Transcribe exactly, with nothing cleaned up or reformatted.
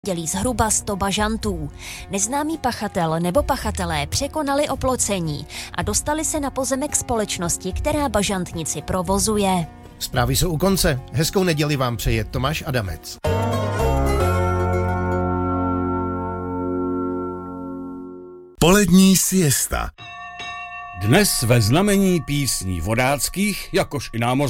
dělí zhruba sto bažantů. Neznámý pachatel nebo pachatelé překonali oplocení a dostali se na pozemek společnosti, která bažantnici provozuje. Zprávy jsou u konce. Hezkou neděli vám přeje Tomáš Adamec. Polední siesta. Dnes ve znamení písní vodáckých, jakož i námořních,